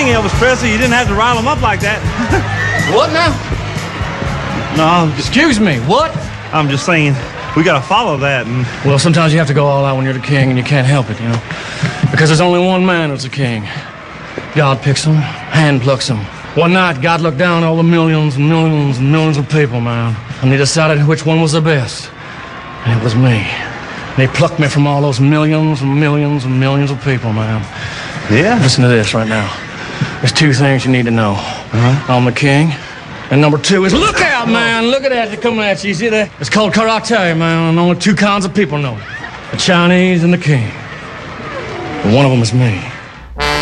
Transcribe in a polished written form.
thing, Elvis Presley. You didn't have to rile them up like that. What now? No, Excuse me, what? I'm just saying, we gotta follow that. And Well, sometimes you have to go all out when you're the king, and you can't help it, you know? Because there's only one man who's the king. God picks him, hand plucks him. One night, God looked down at all the millions and millions and millions of people, man, and he decided which one was the best. And it was me. And he plucked me from all those millions and millions and millions of people, man. yeah, Listen to this right now. There's two things you need to know. I'm the king. And number two is, look out, man. Look at that. They're coming at you. You see that? It's called karate, man. And only two kinds of people know it. The Chinese and the king. And one of them is me.